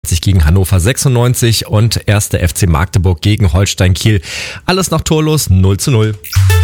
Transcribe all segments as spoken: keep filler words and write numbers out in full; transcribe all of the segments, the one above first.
Gegen Hannover sechsundneunzig und erster F C Magdeburg gegen Holstein Kiel. Alles noch torlos, null zu null.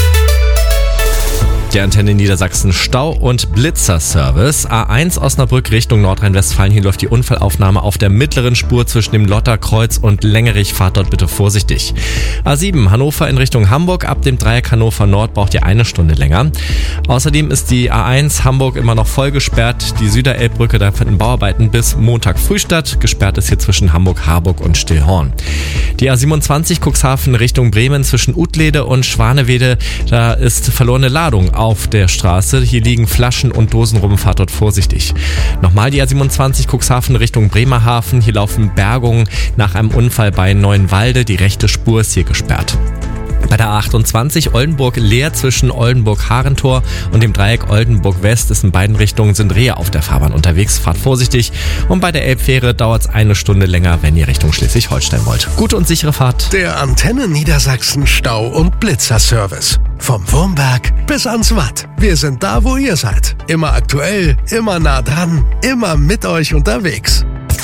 Der Antenne Niedersachsen Stau- und Blitzerservice. A eins Osnabrück Richtung Nordrhein-Westfalen. Hier läuft die Unfallaufnahme auf der mittleren Spur zwischen dem Lotterkreuz und Längerich. Fahrt dort bitte vorsichtig. A sieben Hannover in Richtung Hamburg. Ab dem Dreieck Hannover Nord braucht ihr eine Stunde länger. Außerdem ist die A eins Hamburg immer noch voll gesperrt. Die Süderelbbrücke, da finden Bauarbeiten bis Montag früh statt. Gesperrt ist hier zwischen Hamburg, Harburg und Stillhorn. Die A siebenundzwanzig Cuxhaven Richtung Bremen zwischen Utlede und Schwanewede. Da ist verlorene Ladung auf der Straße. Hier liegen Flaschen und Dosen rum, fahrt dort vorsichtig. Nochmal die A siebenundzwanzig Cuxhaven Richtung Bremerhaven. Hier laufen Bergungen nach einem Unfall bei Neuenwalde. Die rechte Spur ist hier gesperrt. Bei der A achtundzwanzig Oldenburg-Leer zwischen Oldenburg-Harentor und dem Dreieck Oldenburg-West ist in beiden Richtungen sind Rehe auf der Fahrbahn unterwegs. Fahrt vorsichtig. Und bei der Elbfähre dauert es eine Stunde länger, wenn ihr Richtung Schleswig-Holstein wollt. Gute und sichere Fahrt. Der Antenne Niedersachsen Stau- und Blitzer-Service. Vom Wurmberg bis ans Watt. Wir sind da, wo ihr seid. Immer aktuell, immer nah dran, immer mit euch unterwegs.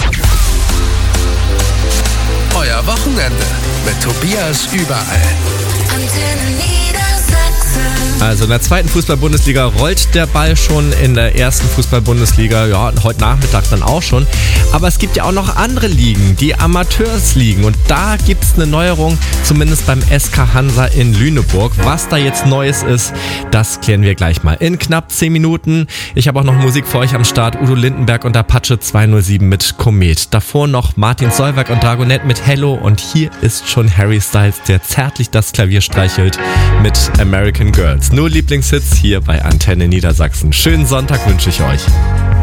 Euer Wochenende mit Tobias überall. Antenne Niedersachsen. Also in der zweiten Fußball-Bundesliga rollt der Ball schon, in der ersten Fußball-Bundesliga, ja, heute Nachmittag dann auch schon. Aber es gibt ja auch noch andere Ligen, die Amateursligen. Und da gibt es eine Neuerung, zumindest beim S K Hansa in Lüneburg. Was da jetzt Neues ist, das klären wir gleich mal in knapp zehn Minuten. Ich habe auch noch Musik für euch am Start. Udo Lindenberg und Apache zweihundertsieben mit Komet. Davor noch Martin Solveig und Dragonett mit Hello. Und hier ist schon Harry Styles, der zärtlich das Klavier streichelt mit American Girls. Nur Lieblingshits hier bei Antenne Niedersachsen. Schönen Sonntag wünsche ich euch.